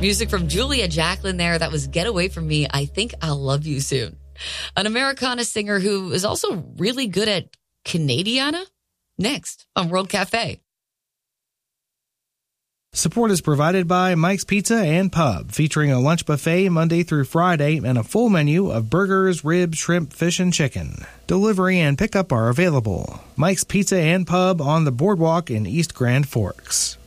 Music from Julia Jacqueline there. That was Get Away From Me. I Think I'll Love You Soon. An Americana singer who is also really good at Canadiana. Next on World Cafe. Support is provided by Mike's Pizza and Pub, featuring a lunch buffet Monday through Friday and a full menu of burgers, ribs, shrimp, fish, and chicken. Delivery and pickup are available. Mike's Pizza and Pub on the Boardwalk in East Grand Forks.